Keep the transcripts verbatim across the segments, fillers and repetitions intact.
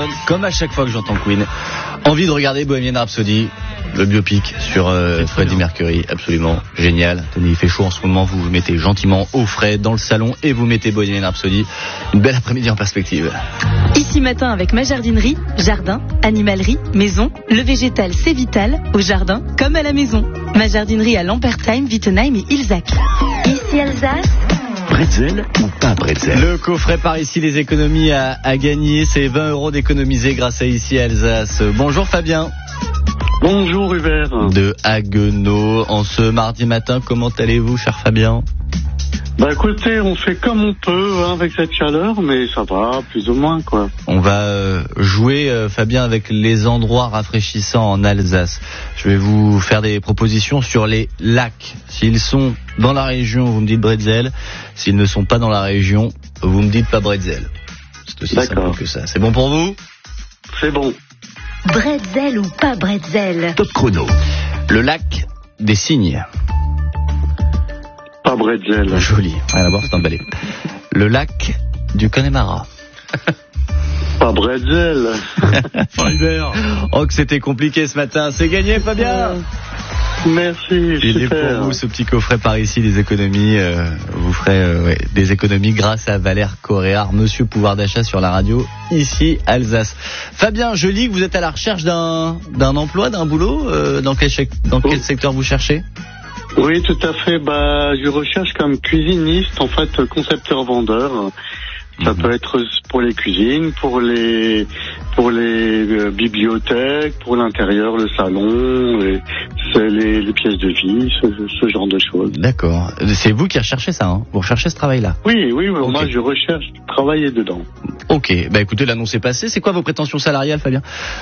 donne, comme à chaque fois que j'entends Queen, envie de regarder Bohemian Rhapsody, le biopic sur euh, Freddie Mercury, absolument génial. Tenez, il fait chaud en ce moment, vous vous mettez gentiment au frais dans le salon et vous mettez Bohemian Rhapsody. Une belle après-midi en perspective. Ici matin avec ma jardinerie, jardin, animalerie, maison, le végétal c'est vital, au jardin comme à la maison. Ma jardinerie à Lampertheim, Wittenheim et Ilzac. Ici Alsace. Bretzel ou pas bretzel? Le coffret par ici, les économies à, à gagner, c'est vingt euros d'économiser grâce à Ici Alsace. Bonjour Fabien. Bonjour Hubert. De Haguenau, en ce mardi matin, comment allez-vous cher Fabien? Bah écoutez, on fait comme on peut hein, avec cette chaleur, mais ça va, plus ou moins quoi. On va euh, jouer euh, Fabien avec les endroits rafraîchissants en Alsace. Je vais vous faire des propositions sur les lacs. S'ils sont dans la région, vous me dites bretzel. S'ils ne sont pas dans la région, vous me dites pas bretzel. C'est aussi D'accord. simple que ça. C'est bon pour vous? C'est bon. Bretzel ou pas bretzel? Top chrono. Le lac des Cygnes. Pas bretzel. Joli, rien à voir, c'est emballé. Le lac du Connemara. Pas bretzel. Oh que c'était compliqué ce matin, c'est gagné Fabien. Merci, Il est super. pour vous ce petit coffret par ici, des économies. Euh, vous ferez euh, ouais, des économies grâce à Valère Coréard, monsieur pouvoir d'achat sur la radio, ici Alsace. Fabien, je lis que vous êtes à la recherche d'un, d'un emploi, d'un boulot. Euh, dans quel, dans quel secteur vous cherchez? Oui, tout à fait. Bah, je recherche comme cuisiniste, en fait, concepteur-vendeur. Ça Mmh. peut être pour les cuisines, pour les pour les euh, bibliothèques, pour l'intérieur, le salon, les, c'est les, les pièces de vie, ce, ce genre de choses. D'accord. C'est vous qui recherchez ça, hein? Vous recherchez ce travail-là? Oui, oui, Okay. moi je recherche travailler dedans. Ok, bah écoutez, l'annonce est passée. C'est quoi vos prétentions salariales, Fabien?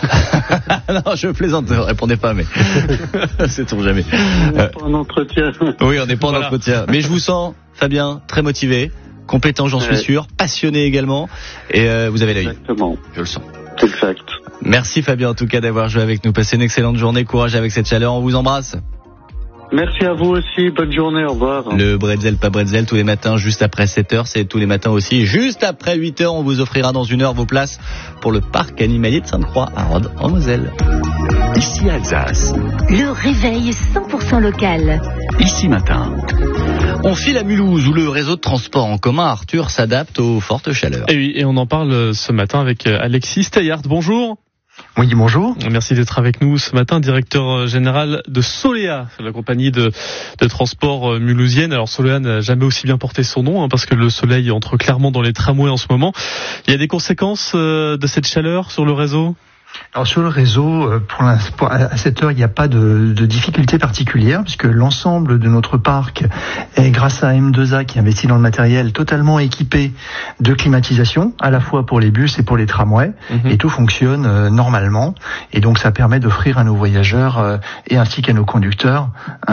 Non, je plaisante, ne répondez pas, mais sait-on jamais. On Euh, n'est pas en entretien. oui, on n'est pas en Voilà. entretien. Mais je vous sens, Fabien, très motivé, compétent, j'en suis Ouais. sûr, passionné également, et euh, vous avez l'œil. Exactement. Je le sens. Exact. Merci Fabien en tout cas d'avoir joué avec nous. Passez une excellente journée, courage avec cette chaleur, on vous embrasse. Merci à vous aussi, bonne journée, au revoir. Le bretzel pas bretzel tous les matins juste après sept heures, c'est tous les matins aussi juste après huit heures. On vous offrira dans une heure vos places pour le parc animalier de Sainte-Croix à Rhodes en Moselle. Ici Alsace. Le réveil cent pour cent local. Ici matin. On file à Mulhouse où le réseau de transport en commun Arthur s'adapte aux fortes chaleurs. Et oui, et on en parle ce matin avec Alexis Steillard. Bonjour. Oui, bonjour. Merci d'être avec nous ce matin, directeur général de Solea, la compagnie de, de transport mulhousienne. Alors Solea n'a jamais aussi bien porté son nom, hein, parce que le soleil entre clairement dans les tramways en ce moment. Il y a des conséquences euh, de cette chaleur sur le réseau ? Alors sur le réseau, pour l'instant, à cette heure, il n'y a pas de, de difficulté particulière puisque l'ensemble de notre parc est, grâce à M deux A qui investit dans le matériel, totalement équipé de climatisation, à la fois pour les bus et pour les tramways, Mmh. et tout fonctionne euh, normalement. Et donc ça permet d'offrir à nos voyageurs euh, et ainsi qu'à nos conducteurs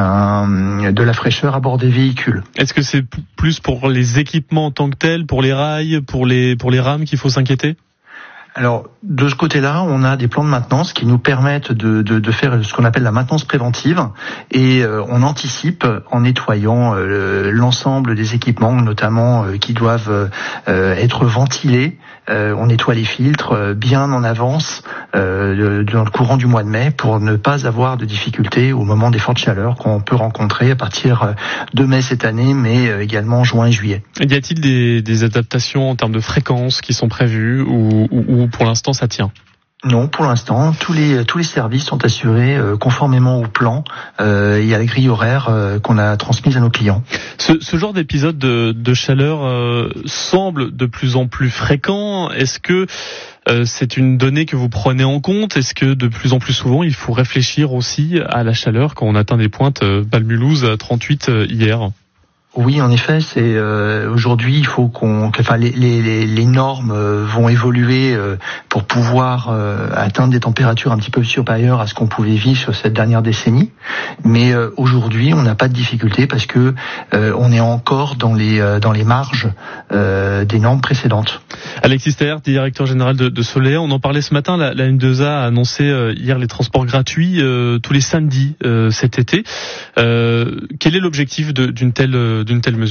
euh, de la fraîcheur à bord des véhicules. Est-ce que c'est p- plus pour les équipements en tant que tels, pour les rails, pour les pour les rames qu'il faut s'inquiéter ? Alors, de ce côté-là, on a des plans de maintenance qui nous permettent de, de, de faire ce qu'on appelle la maintenance préventive, et euh, on anticipe en nettoyant euh, l'ensemble des équipements, notamment euh, qui doivent euh, être ventilés. Euh, on nettoie les filtres euh, bien en avance euh, dans le courant du mois de mai pour ne pas avoir de difficultés au moment des fortes chaleurs qu'on peut rencontrer à partir de mai cette année, mais euh, également juin et juillet. Y a-t-il des, des adaptations en termes de fréquences qui sont prévues ou, ou, ou pour l'instant ça tient ? Non, pour l'instant, tous les tous les services sont assurés euh, conformément au plan euh, et à la grille horaire euh, qu'on a transmise à nos clients. Ce, ce genre d'épisode de, de chaleur euh, semble de plus en plus fréquent. Est-ce que euh, c'est une donnée que vous prenez en compte ? Est-ce que de plus en plus souvent, il faut réfléchir aussi à la chaleur quand on atteint des pointes euh, Balmulhouse à trente-huit euh, hier ? Oui, en effet, c'est euh, aujourd'hui il faut qu'on, enfin les, les, les normes euh, vont évoluer euh, pour pouvoir euh, atteindre des températures un petit peu supérieures à ce qu'on pouvait vivre sur cette dernière décennie. Mais euh, aujourd'hui, on n'a pas de difficulté parce que euh, on est encore dans les euh, dans les marges euh, des normes précédentes. Alexis Steillard, directeur général de, de Solea, on en parlait ce matin. La, la M deux A a annoncé euh, hier les transports gratuits euh, tous les samedis euh, cet été. Euh, quel est l'objectif de, d'une telle d'une telle mesure ?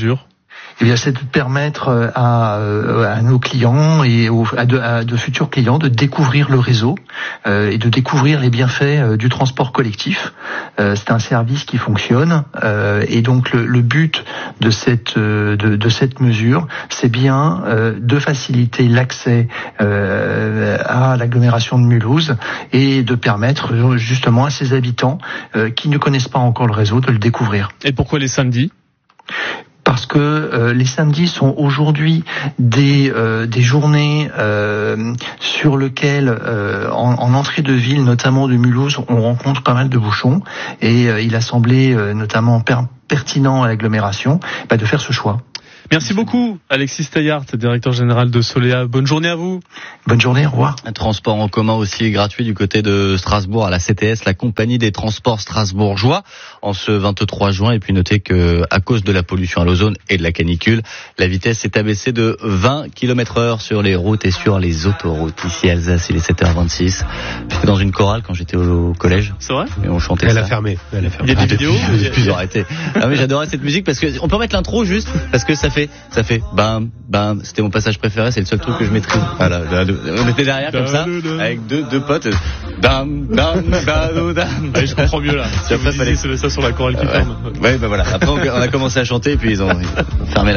Eh bien, c'est de permettre à, à nos clients et aux, à, de, à de futurs clients de découvrir le réseau euh, et de découvrir les bienfaits euh, du transport collectif. Euh, c'est un service qui fonctionne euh, et donc le, le but de cette euh, de, de cette mesure, c'est bien euh, de faciliter l'accès euh, à l'agglomération de Mulhouse et de permettre justement à ses habitants euh, qui ne connaissent pas encore le réseau de le découvrir. Et pourquoi les samedis ? Parce que euh, les samedis sont aujourd'hui des euh, des journées euh, sur lesquelles euh, en, en entrée de ville, notamment de Mulhouse, on rencontre pas mal de bouchons et euh, il a semblé euh, notamment per- pertinent à l'agglomération bah, de faire ce choix. Merci beaucoup, Alexis Steillart, directeur général de Solea. Bonne journée à vous. Bonne journée, au revoir. Un transport en commun aussi gratuit du côté de Strasbourg à la C T S, la compagnie des transports strasbourgeois, en ce vingt-trois juin. Et puis notez que, à cause de la pollution à l'ozone et de la canicule, la vitesse s'est abaissée de vingt kilomètres heure sur les routes et sur les autoroutes. Ici à Alsace, il est sept heures vingt-six. J'étais dans une chorale quand j'étais au collège. C'est vrai? Et on chantait Elle ça. a fermé. Elle a fermé. Il y a des vidéos? Depuis, arrêtez. Ah mais j'adorais cette musique parce que on peut mettre l'intro juste parce que ça fait ça fait bam bam, c'était mon passage préféré, c'est le seul truc que je maîtrise. Voilà, on était derrière comme ça avec deux deux potes. Bam bam bam bam. Allez, je comprends mieux là. Si après, fallait c'est ça sur la chorale qui ouais. ferme. Ouais, bah voilà. Après on a commencé à chanter et puis ils ont fermé la